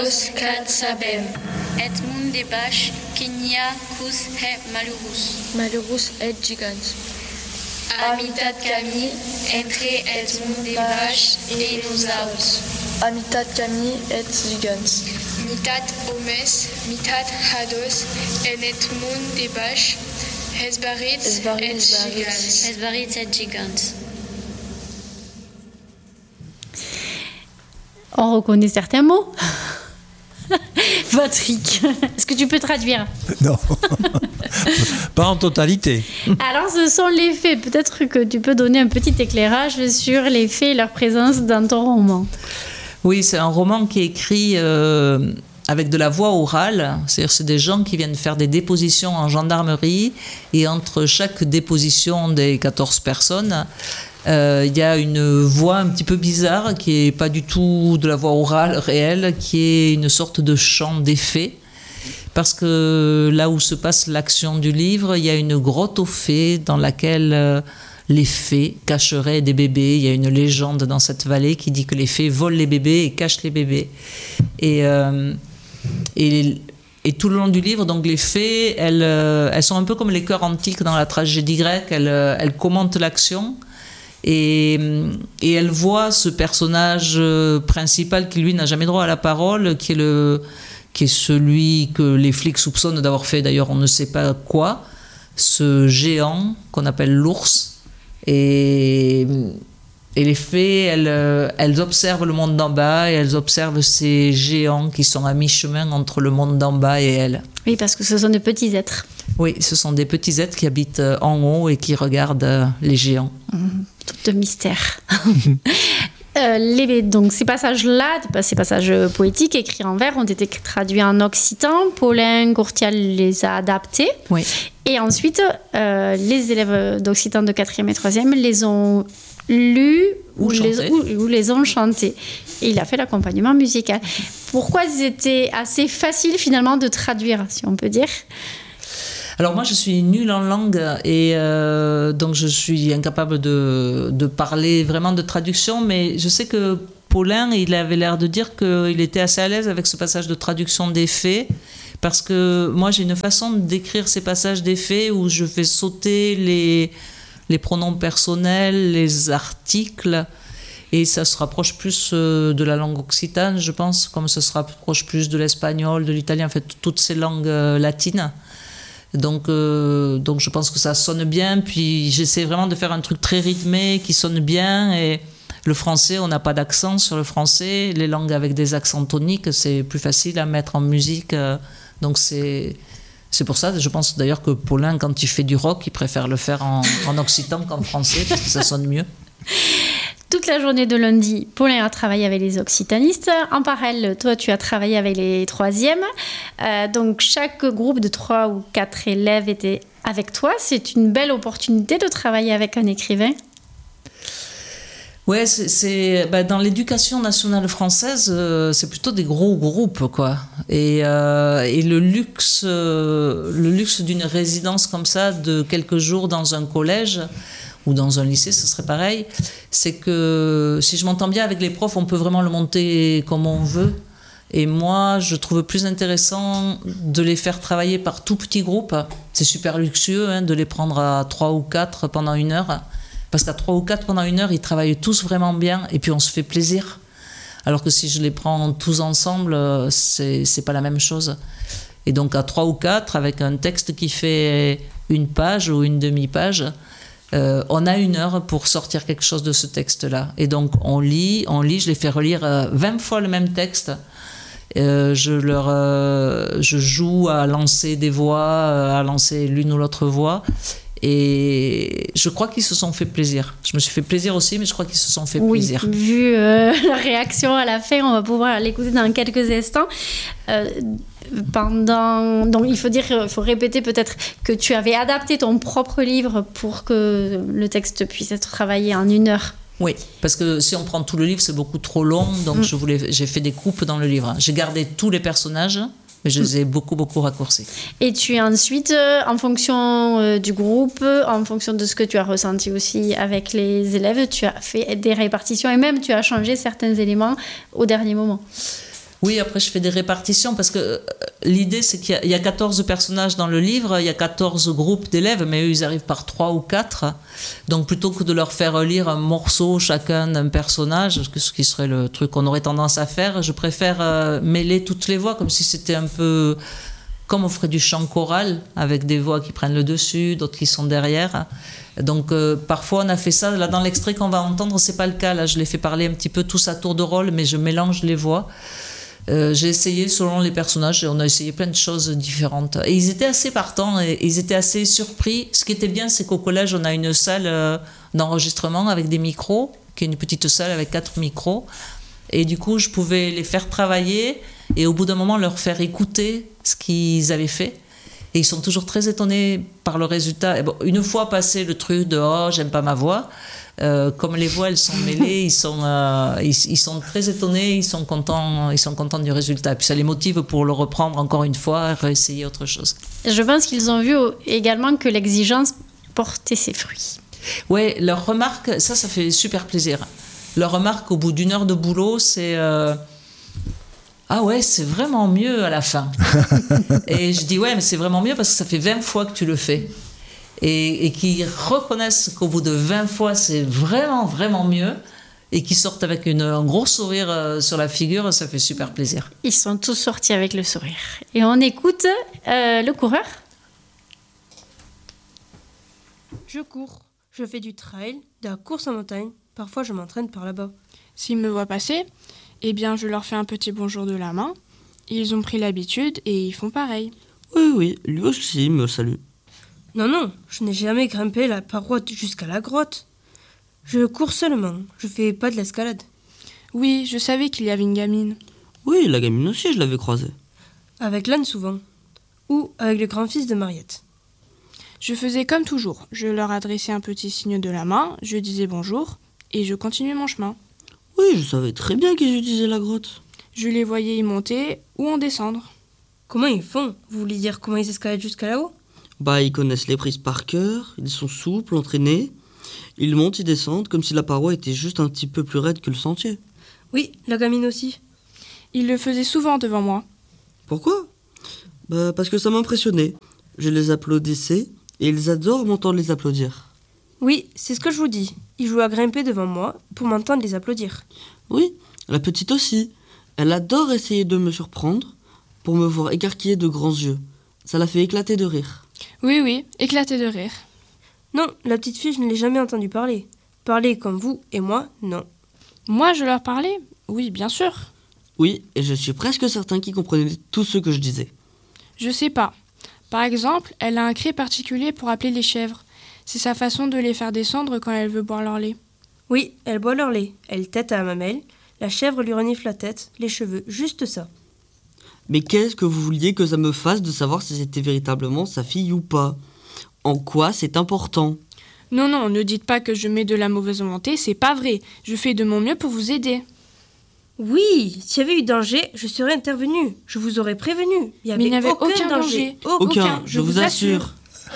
Oscar sabem. Et mund de baix quinia cus he malurus. Malurus et gigans. A mitad camí entre et mund de baix et nous autres. A mitad camí et gigans. Mitad homes, mitad hados, en et mund de baix, esbarits et gigans. Esbarits et gigans. On reconnaît certains mots. Patrick, est-ce que tu peux traduire? Non, pas en totalité. Alors, ce sont les faits. Peut-être que tu peux donner un petit éclairage sur les faits et leur présence dans ton roman. Oui, c'est un roman qui est écrit avec de la voix orale. C'est-à-dire c'est des gens qui viennent faire des dépositions en gendarmerie. Et entre chaque déposition des 14 personnes, il y a une voix un petit peu bizarre qui n'est pas du tout de la voix orale réelle, qui est une sorte de chant des fées. Parce que là où se passe l'action du livre, il y a une grotte aux fées dans laquelle les fées cacheraient des bébés. Il y a une légende dans cette vallée qui dit que les fées volent les bébés et cachent les bébés. Et tout le long du livre, donc les fées, elles sont un peu comme les chœurs antiques dans la tragédie grecque. Elles commentent l'action. Et elle voit ce personnage principal qui lui n'a jamais droit à la parole, qui est celui que les flics soupçonnent d'avoir fait d'ailleurs on ne sait pas quoi, ce géant qu'on appelle l'ours. Et les fées, elles observent le monde d'en bas et elles observent ces géants qui sont à mi-chemin entre le monde d'en bas et elles. Oui, parce que ce sont de petits êtres. Oui, ce sont des petits êtres qui habitent en haut et qui regardent les géants. Tout de mystère. Donc ces passages-là, ces passages poétiques écrits en vers ont été traduits en occitan. Paulin Courtial les a adaptés. Oui. Et ensuite, les élèves d'occitan de 4e et 3e les ont lus ou les ont chantés. Et il a fait l'accompagnement musical. Pourquoi ils étaient assez faciles finalement de traduire, si on peut dire ? Alors moi je suis nulle en langue et donc je suis incapable de parler vraiment de traduction, mais je sais que Paulin, il avait l'air de dire qu'il était assez à l'aise avec ce passage de traduction des faits, parce que moi j'ai une façon d'écrire ces passages des faits où je fais sauter les pronoms personnels, les articles, et ça se rapproche plus de la langue occitane, je pense, comme ça se rapproche plus de l'espagnol, de l'italien, en fait toutes ces langues latines. Donc je pense que ça sonne bien, puis j'essaie vraiment de faire un truc très rythmé qui sonne bien. Et le français, on n'a pas d'accent sur le français, les langues avec des accents toniques, c'est plus facile à mettre en musique, donc c'est pour ça, je pense d'ailleurs que Paulin, quand il fait du rock, il préfère le faire en occitan qu'en français, parce que ça sonne mieux. Toute la journée de lundi, Paulin a travaillé avec les occitanistes. En parallèle, toi, tu as travaillé avec les 3e. Donc, chaque groupe de 3 ou 4 élèves était avec toi. C'est une belle opportunité de travailler avec un écrivain. Ouais, dans l'éducation nationale française, c'est plutôt des gros groupes, quoi. Et le luxe d'une résidence comme ça, de quelques jours dans un collège ou dans un lycée, ce serait pareil, c'est que si je m'entends bien avec les profs, on peut vraiment le monter comme on veut. Et moi, je trouve plus intéressant de les faire travailler par tout petits groupes. C'est super luxueux de les prendre à 3 ou 4 pendant 1 heure. Parce qu'à 3 ou 4 pendant 1 heure, ils travaillent tous vraiment bien et puis on se fait plaisir. Alors que si je les prends tous ensemble, c'est pas la même chose. Et donc à 3 ou 4, avec un texte qui fait 1 page ou 1 demi-page, on a 1 heure pour sortir quelque chose de ce texte-là. Et donc on lit, je les fais relire 20 fois le même texte. Je joue à lancer des voix, à lancer l'une ou l'autre voix. Et je crois qu'ils se sont fait plaisir. Je me suis fait plaisir aussi, mais je crois qu'ils se sont fait plaisir. Oui, vu la réaction à la fin, on va pouvoir l'écouter dans quelques instants. Donc il faut répéter peut-être que tu avais adapté ton propre livre pour que le texte puisse être travaillé en 1 heure. Oui, parce que si on prend tout le livre, c'est beaucoup trop long, donc j'ai fait des coupes dans le livre. J'ai gardé tous les personnages, mais je les ai beaucoup raccourcis. Et tu as ensuite, en fonction du groupe, en fonction de ce que tu as ressenti aussi avec les élèves, tu as fait des répartitions et même tu as changé certains éléments au dernier moment. Oui, après je fais des répartitions parce que l'idée c'est qu'il y a 14 personnages dans le livre, il y a 14 groupes d'élèves, mais eux ils arrivent par 3 ou 4. Donc plutôt que de leur faire lire un morceau chacun d'un personnage, ce qui serait le truc qu'on aurait tendance à faire, je préfère mêler toutes les voix comme si c'était un peu comme on ferait du chant choral avec des voix qui prennent le dessus, d'autres qui sont derrière. Donc parfois on a fait ça, là dans l'extrait qu'on va entendre c'est pas le cas, là je les fais parler un petit peu tous à tour de rôle mais je mélange les voix. J'ai essayé selon les personnages et on a essayé plein de choses différentes et ils étaient assez partants et ils étaient assez surpris. Ce qui était bien c'est qu'au collège on a une salle d'enregistrement avec des micros, qui est une petite salle avec 4 micros et du coup je pouvais les faire travailler et au bout d'un moment leur faire écouter ce qu'ils avaient fait. Et ils sont toujours très étonnés par le résultat. Et bon, une fois passé le truc de « oh, j'aime pas ma voix », comme les voix elles sont mêlées, ils sont très étonnés, ils sont contents du résultat. Puis ça les motive pour le reprendre encore une fois, réessayer autre chose. Je pense qu'ils ont vu également que l'exigence portait ses fruits. Ouais, leur remarque, ça fait super plaisir. Leur remarque au bout d'une heure de boulot, c'est ah ouais, c'est vraiment mieux à la fin. Et je dis ouais, mais c'est vraiment mieux parce que ça fait 20 fois que tu le fais. Et qu'ils reconnaissent qu'au bout de 20 fois, c'est vraiment, vraiment mieux. Et qu'ils sortent avec un gros sourire sur la figure, ça fait super plaisir. Ils sont tous sortis avec le sourire. Et on écoute le coureur. Je cours, je fais du trail, de la course en montagne. Parfois, je m'entraîne par là-bas. S'ils me voient passer, eh bien, je leur fais un petit bonjour de la main. Ils ont pris l'habitude et ils font pareil. Oui, lui aussi me salue. Non, je n'ai jamais grimpé la paroi jusqu'à la grotte. Je cours seulement, je fais pas de l'escalade. Oui, je savais qu'il y avait une gamine. Oui, la gamine aussi, je l'avais croisée. Avec l'âne souvent. Ou avec le grand-fils de Mariette. Je faisais comme toujours. Je leur adressais un petit signe de la main, je disais bonjour et je continuais mon chemin. Oui, je savais très bien qu'ils utilisaient la grotte. Je les voyais y monter ou en descendre. Comment ils font ? Vous voulez dire comment ils escaladent jusqu'à là-haut ? Ils connaissent les prises par cœur, ils sont souples, entraînés. Ils montent, ils descendent, comme si la paroi était juste un petit peu plus raide que le sentier. Oui, la gamine aussi. Ils le faisaient souvent devant moi. Pourquoi ? Parce que ça m'impressionnait. Je les applaudissais et ils adorent m'entendre les applaudir. Oui, c'est ce que je vous dis. Ils jouent à grimper devant moi pour m'entendre les applaudir. Oui, la petite aussi. Elle adore essayer de me surprendre pour me voir écarquiller de grands yeux. Ça la fait éclater de rire. Oui, éclater de rire. Non, la petite fille, je ne l'ai jamais entendue parler. Parler comme vous et moi, non. Moi, je leur parlais ? Oui, bien sûr. Oui, et je suis presque certain qu'ils comprenaient tout ce que je disais. Je sais pas. Par exemple, elle a un cri particulier pour appeler les chèvres. C'est sa façon de les faire descendre quand elle veut boire leur lait. Oui, elle boit leur lait. Elle tète à la mamelle. La chèvre lui renifle la tête, les cheveux, juste ça. Mais qu'est-ce que vous vouliez que ça me fasse de savoir si c'était véritablement sa fille ou pas ? En quoi c'est important ? Non, ne dites pas que je mets de la mauvaise volonté, c'est pas vrai. Je fais de mon mieux pour vous aider. Oui, s'il y avait eu danger, je serais intervenue. Je vous aurais prévenu. Mais il n'y avait aucun danger. Aucun, je vous assure.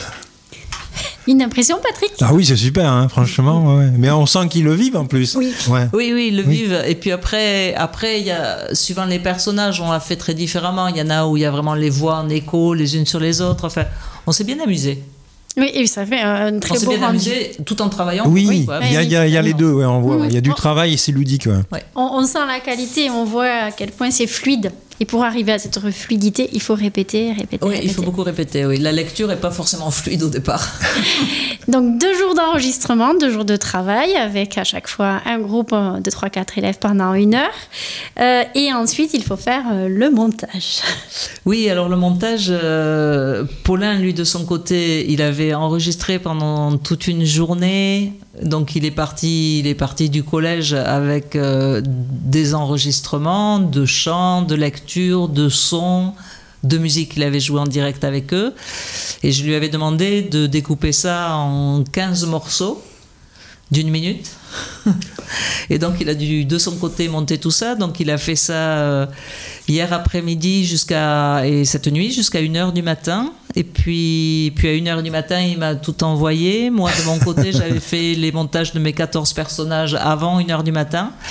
Une impression, Patrick ? Ah oui, c'est super, hein, franchement. Ouais. Mais on sent qu'ils le vivent en plus. Oui, ouais. Oui, ils le vivent. Et puis après, il y a, suivant les personnages, on l'a fait très différemment. Il y en a où il y a vraiment les voix en écho les unes sur les autres. Enfin, on s'est bien amusé. Oui, et ça fait un très beau rendu. On s'est bien amusé tout en travaillant. Oui, il y a les deux, ouais, on voit. Il y a du travail et c'est ludique. Ouais. On sent la qualité, on voit à quel point c'est fluide. Et pour arriver à cette fluidité, il faut répéter. Oui, il faut beaucoup répéter. Oui. La lecture n'est pas forcément fluide au départ. Donc 2 jours d'enregistrement, 2 jours de travail, avec à chaque fois un groupe de 3-4 élèves pendant 1 heure. Et ensuite, il faut faire le montage. Oui, alors le montage, Paulin, lui, de son côté, il avait enregistré pendant toute une journée. Donc il est parti du collège avec des enregistrements de chants, de lecture, de sons, de musique qu'il avait joué en direct avec eux. Et je lui avais demandé de découper ça en 15 morceaux d'1 minute. Et donc il a dû de son côté monter tout ça. Donc il a fait ça hier après-midi et cette nuit jusqu'à 1h du matin. Et puis à 1h du matin, il m'a tout envoyé. Moi, de mon côté, j'avais fait les montages de mes 14 personnages avant 1h du matin.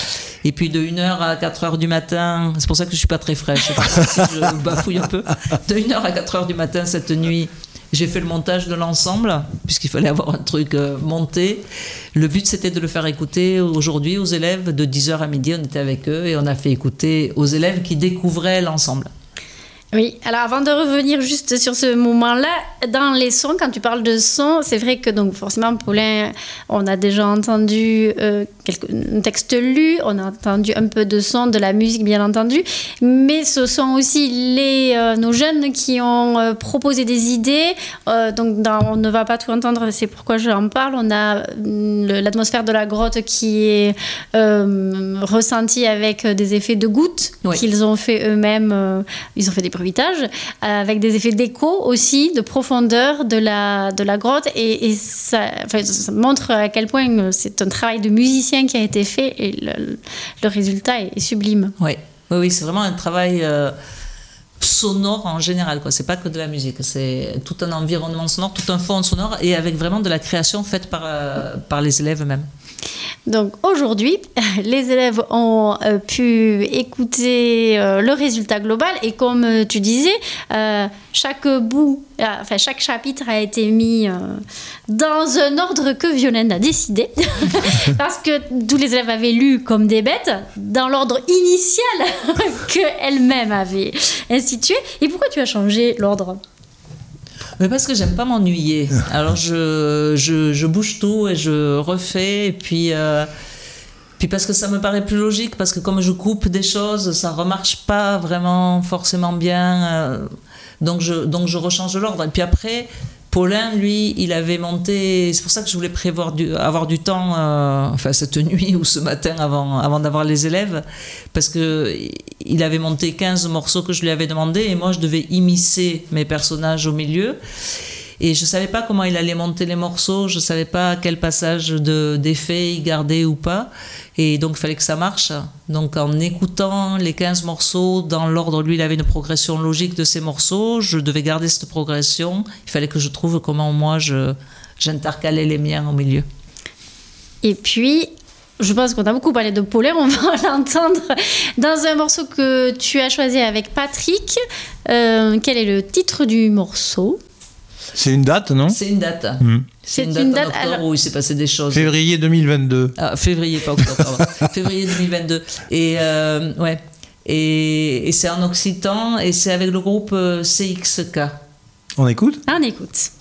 Et puis de 1h à 4h du matin, c'est pour ça que je suis pas très fraîche, si je bafouille un peu. De 1h à 4h du matin cette nuit, j'ai fait le montage de l'ensemble, puisqu'il fallait avoir un truc monté. Le but, c'était de le faire écouter aujourd'hui aux élèves. De 10h à midi, on était avec eux et on a fait écouter aux élèves qui découvraient l'ensemble. Oui, alors avant de revenir juste sur ce moment-là, dans les sons, quand tu parles de sons, c'est vrai que donc forcément, Paulin, on a déjà entendu un texte lu, on a entendu un peu de son, de la musique bien entendu, mais ce sont aussi nos jeunes qui ont proposé des idées, donc on ne va pas tout entendre, c'est pourquoi j'en parle. On a l'atmosphère de la grotte qui est ressentie avec des effets de gouttes qu'ils ont fait eux-mêmes, ils ont fait des avec des effets d'écho aussi, de profondeur de la grotte, et ça montre à quel point c'est un travail de musicien qui a été fait, et le résultat est sublime. Oui, c'est vraiment un travail sonore en général, quoi. C'est pas que de la musique, c'est tout un environnement sonore, tout un fond sonore, et avec vraiment de la création faite par les élèves eux-mêmes. Donc aujourd'hui, les élèves ont pu écouter le résultat global, et comme tu disais, chaque chapitre a été mis dans un ordre que Violaine a décidé, parce que tous les élèves avaient lu comme des bêtes, dans l'ordre initial qu'elle-même avait institué. Et pourquoi tu as changé l'ordre ? Mais parce que j'aime pas m'ennuyer. Alors je bouge tout et je refais, et puis parce que ça me paraît plus logique, parce que comme je coupe des choses, ça remarche pas vraiment forcément bien, donc je rechange l'ordre. Et puis après, Paulin, lui, il avait monté, c'est pour ça que je voulais avoir du temps, cette nuit ou ce matin avant d'avoir les élèves, parce que il avait monté 15 morceaux que je lui avais demandé, et moi je devais immiscer mes personnages au milieu. Et je ne savais pas comment il allait monter les morceaux, je ne savais pas quel passage d'effet il gardait ou pas. Et donc, il fallait que ça marche. Donc, en écoutant les 15 morceaux dans l'ordre, lui, il avait une progression logique de ces morceaux. Je devais garder cette progression. Il fallait que je trouve comment, moi, j'intercalais les miens au milieu. Et puis, je pense qu'on a beaucoup parlé de Paulin. On va l'entendre dans un morceau que tu as choisi avec Patrick. Quel est le titre du morceau ? C'est une date, non ? C'est une date. C'est une date en octobre où il s'est passé des choses. Février 2022. Ah, février, pas octobre. Février 2022. Et c'est en occitan, et c'est avec le groupe CXK. On écoute ? On écoute.